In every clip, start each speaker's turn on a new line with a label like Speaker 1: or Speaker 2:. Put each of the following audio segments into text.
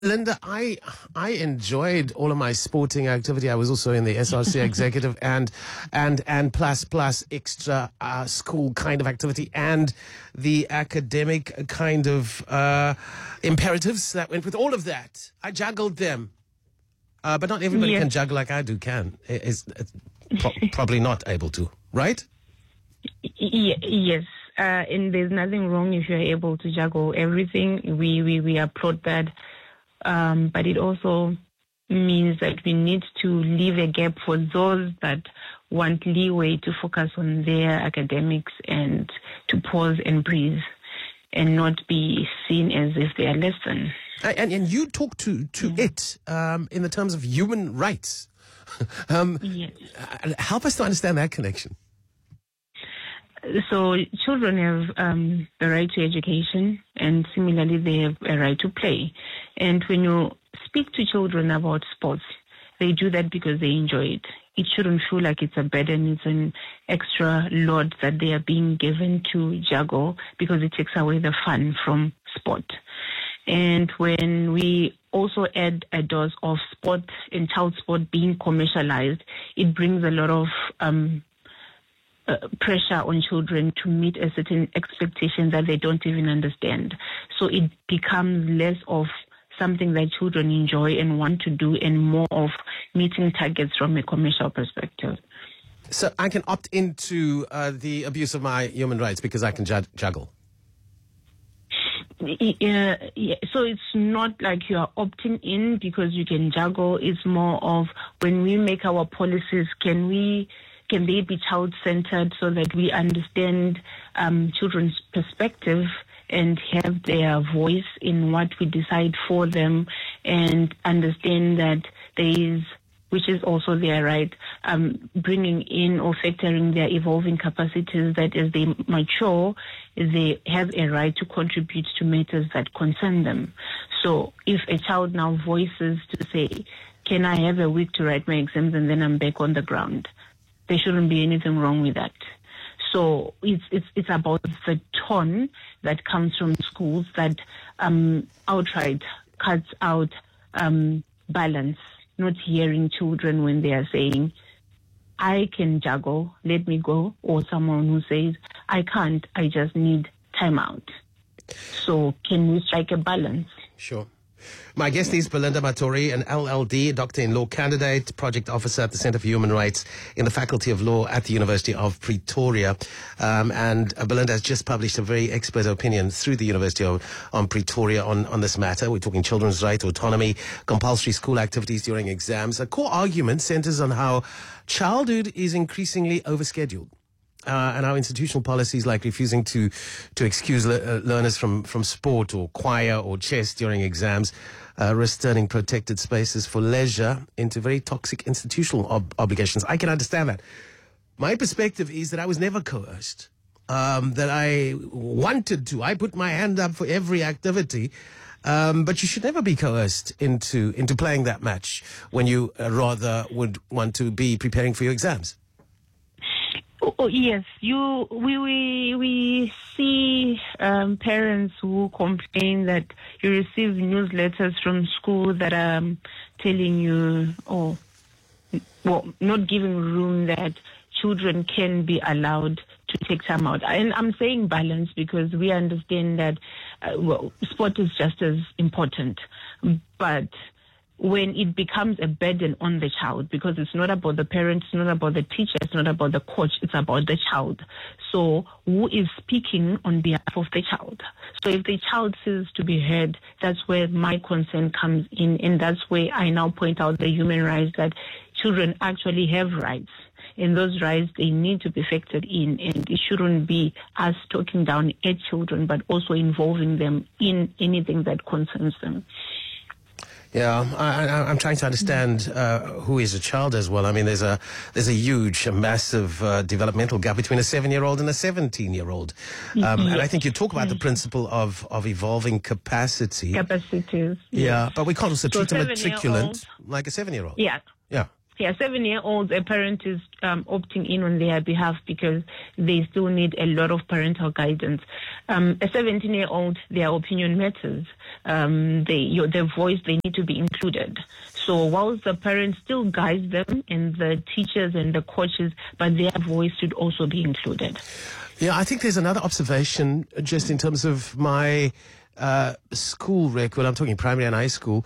Speaker 1: Linda, I enjoyed all of my sporting activity. I was also in the SRC executive and plus extra school kind of activity and the academic kind of imperatives that went with all of that. I juggled them, but not everybody can juggle like I do. Probably not able to, right?
Speaker 2: Yes. And there's nothing wrong if you're able to juggle everything. We applaud that. But it also means that we need to leave a gap for those that want leeway to focus on their academics and to pause and breathe and not be seen as if they are less than.
Speaker 1: And you talk to it in the terms of human rights.
Speaker 2: Yes.
Speaker 1: Help us to understand that connection.
Speaker 2: So children have the right to education, and similarly they have a right to play. And when you speak to children about sports, they do that because they enjoy it. It shouldn't feel like it's a burden, it's an extra load that they are being given to juggle because it takes away the fun from sport. And when we also add a dose of sport and child sport being commercialized, it brings a lot of pressure on children to meet a certain expectation that they don't even understand. So it becomes less of something that children enjoy and want to do and more of meeting targets from a commercial perspective.
Speaker 1: So I can opt into the abuse of my human rights because I can juggle.
Speaker 2: Yeah. So it's not like you are opting in because you can juggle. It's more of when we make our policies, can they be child-centered so that we understand children's perspective and have their voice in what we decide for them and understand that there is, which is also their right, bringing in or factoring their evolving capacities that as they mature, they have a right to contribute to matters that concern them. So if a child now voices to say, can I have a week to write my exams and then I'm back on the ground? There shouldn't be anything wrong with that. So it's about the tone that comes from schools that outright cuts out balance, not hearing children when they are saying, I can juggle, let me go, or someone who says, I can't, I just need time out. So can we strike a balance?
Speaker 1: Sure. My guest is Belinda Matori, an LLD, doctor-in-law candidate, project officer at the Centre for Human Rights in the Faculty of Law at the University of Pretoria. And Belinda has just published a very expert opinion through the University on Pretoria on this matter. We're talking children's right, autonomy, compulsory school activities during exams. A core argument centers on how childhood is increasingly overscheduled. And our institutional policies like refusing to excuse learners from sport or choir or chess during exams risk turning protected spaces for leisure into very toxic institutional obligations. I can understand that. My perspective is that I was never coerced, that I wanted to. I put my hand up for every activity. But you should never be coerced into playing that match when you rather would want to be preparing for your exams.
Speaker 2: Oh, yes, we see parents who complain that you receive newsletters from school that are telling you, not giving room that children can be allowed to take time out. And I'm saying balance because we understand that, sport is just as important, but when it becomes a burden on the child, because it's not about the parents, it's not about the teacher, it's not about the coach, it's about the child. So who is speaking on behalf of the child? So if the child says to be heard, that's where my concern comes in, and that's where I now point out the human rights, that children actually have rights. And those rights, they need to be factored in, and it shouldn't be us talking down at children, but also involving them in anything that concerns them.
Speaker 1: Yeah, I'm trying to understand who is a child as well. I mean, there's a huge, massive developmental gap between a 7-year-old and a 17-year-old. And I think you talk about the principle of evolving capacity.
Speaker 2: Capacities.
Speaker 1: Yeah, but we can't also treat a matriculant like a 7-year-old.
Speaker 2: Yeah.
Speaker 1: Yeah.
Speaker 2: 7-year-olds, a parent is opting in on their behalf because they still need a lot of parental guidance. A 17-year-old, their opinion matters. Their voice, they need to be included. So whilst the parents still guide them, and the teachers and the coaches, but their voice should also be included.
Speaker 1: Yeah, I think there's another observation just in terms of my school record. I'm talking primary and high school.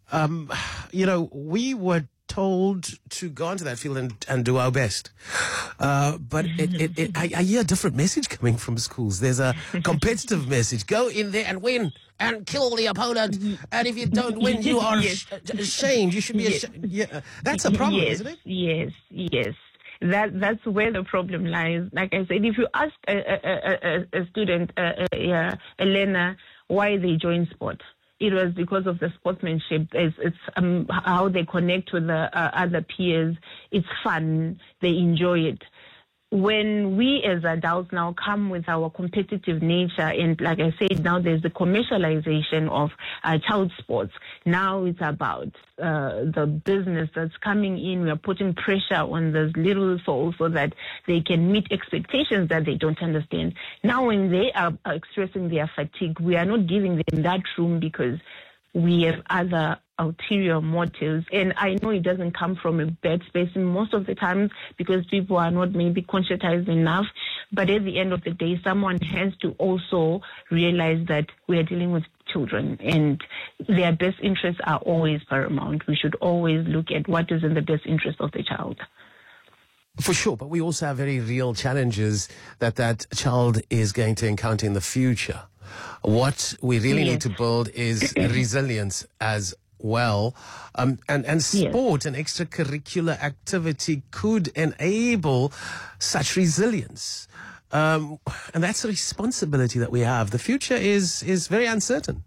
Speaker 1: We were told to go onto that field and do our best. But I hear a different message coming from schools. There's a competitive message. Go in there and win and kill the opponent. And if you don't win, you are ashamed. You should be ashamed. Yeah, that's a problem, isn't it?
Speaker 2: Yes. That's where the problem lies. Like I said, if you ask a student, a learner, why they join sport, it was because of the sportsmanship. It's how they connect with the other peers. It's fun. They enjoy it. When we as adults now come with our competitive nature, and like I said, now there's the commercialization of child sports. Now it's about the business that's coming in. We are putting pressure on those little souls so that they can meet expectations that they don't understand. Now when they are expressing their fatigue, we are not giving them that room because we have other ulterior motives. And I know it doesn't come from a bad space most of the times because people are not maybe conscientized enough. But at the end of the day, someone has to also realize that we are dealing with children and their best interests are always paramount. We should always look at what is in the best interest of the child.
Speaker 1: For sure, but we also have very real challenges that child is going to encounter in the future. What we really need to build is resilience as well. And sport and extracurricular activity could enable such resilience. And that's a responsibility that we have. The future is very uncertain.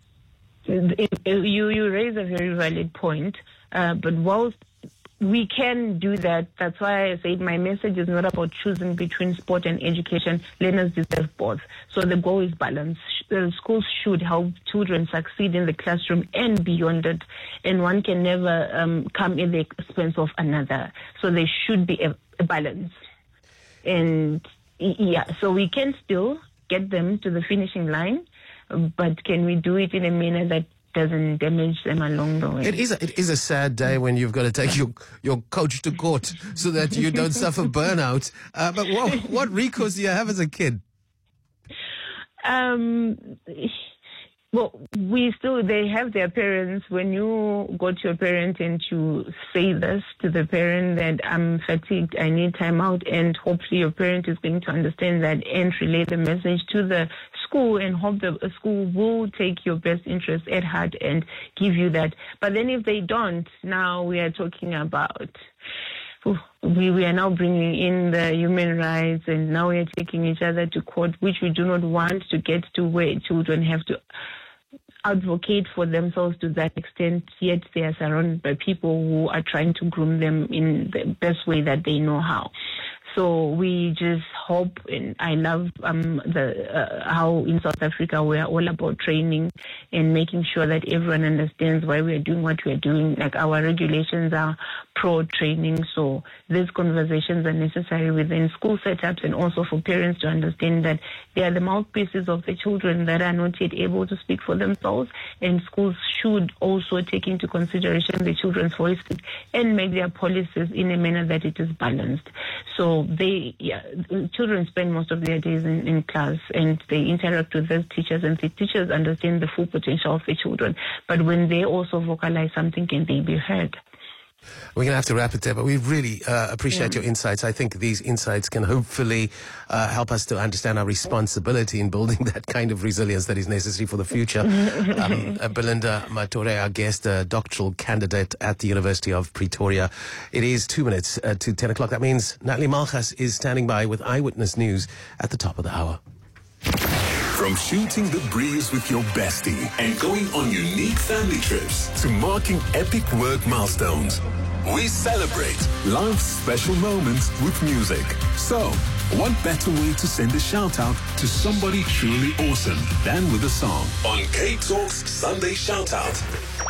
Speaker 2: You raise a very valid point. But whilst we can do that, that's why I said my message is not about choosing between sport and education. Learners deserve both. So the goal is balance. Schools should help children succeed in the classroom and beyond it. And one can never come at the expense of another. So there should be a balance. And so we can still get them to the finishing line, but can we do it in a manner that doesn't damage them along the way?
Speaker 1: It is a sad day when you've got to take your coach to court so that you don't suffer burnout. But what recourse do you have as a kid?
Speaker 2: Well, they have their parents. When you go to your parent and you say this to the parent that I'm fatigued, I need time out, and hopefully your parent is going to understand that and relay the message to the school and hope the school will take your best interest at heart and give you that. But then if they don't, now we are talking about we are now bringing in the human rights, and now we are taking each other to court, which we do not want to get to, where children have to advocate for themselves to that extent, yet they are surrounded by people who are trying to groom them in the best way that they know how. So we just hope, and I love how in South Africa we are all about training and making sure that everyone understands why we are doing what we are doing. Like our regulations are pro-training, so these conversations are necessary within school setups and also for parents to understand that they are the mouthpieces of the children that are not yet able to speak for themselves, and schools should also take into consideration the children's voices and make their policies in a manner that it is balanced. So children spend most of their days in class and they interact with their teachers, and the teachers understand the full potential of the children. But when they also vocalize something, can they be heard?
Speaker 1: We're going to have to wrap it there, but we really appreciate your insights. I think these insights can hopefully help us to understand our responsibility in building that kind of resilience that is necessary for the future. Belinda Matore, our guest, a doctoral candidate at the University of Pretoria. It is 2 minutes to 10 o'clock. That means Natalie Malchus is standing by with Eyewitness News at the top of the hour.
Speaker 3: From shooting the breeze with your bestie and going on unique family trips to marking epic work milestones, we celebrate life's special moments with music. So, what better way to send a shout out to somebody truly awesome than with a song? On K Talk's Sunday Shout Out.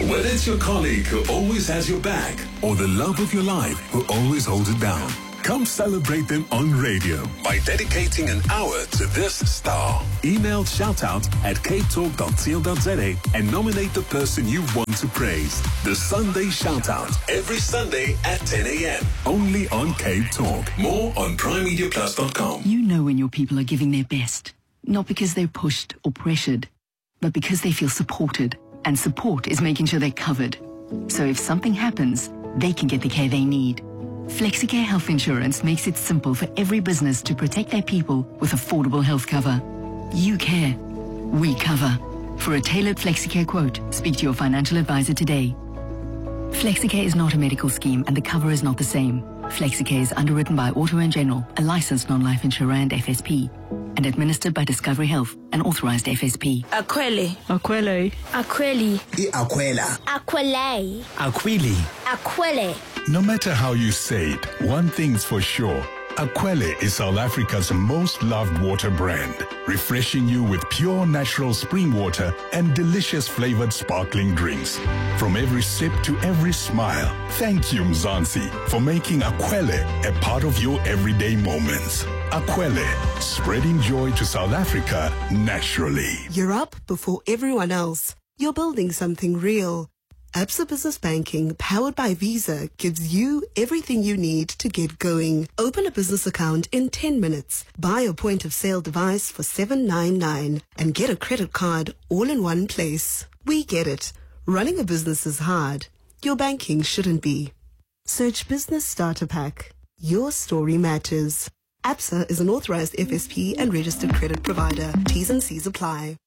Speaker 3: Whether it's your colleague who always has your back or the love of your life who always holds it down, come celebrate them on radio by dedicating an hour to this star. Email shoutout@capetalk.co.za and nominate the person you want to praise. The Sunday Shoutout, every Sunday at 10 a.m. Only on Cape Talk. More on primemediaplus.com.
Speaker 4: You know when your people are giving their best, not because they're pushed or pressured, but because they feel supported. And support is making sure they're covered. So if something happens, they can get the care they need. FlexiCare Health Insurance makes it simple for every business to protect their people with affordable health cover. You care. We cover. For a tailored FlexiCare quote, speak to your financial advisor today. FlexiCare is not a medical scheme and the cover is not the same. FlexiCare is underwritten by Auto & General, a licensed non-life insurer and FSP, and administered by Discovery Health, an authorized FSP.
Speaker 5: Aquele.
Speaker 6: Aquele.
Speaker 5: Aqueli.
Speaker 7: Aquela.
Speaker 5: Aquele.
Speaker 7: Aquili.
Speaker 5: Aquele.
Speaker 8: No matter how you say it, one thing's for sure. Aquele is South Africa's most loved water brand, refreshing you with pure natural spring water and delicious flavored sparkling drinks. From every sip to every smile, thank you Mzansi for making Aquele a part of your everyday moments. Aquele, spreading joy to South Africa naturally.
Speaker 9: You're up before everyone else. You're building something real. Absa Business Banking, powered by Visa, gives you everything you need to get going. Open a business account in 10 minutes. Buy a point-of-sale device for $7.99 and get a credit card all in one place. We get it. Running a business is hard. Your banking shouldn't be. Search Business Starter Pack. Your story matters. Absa is an authorized FSP and registered credit provider. T's and C's apply.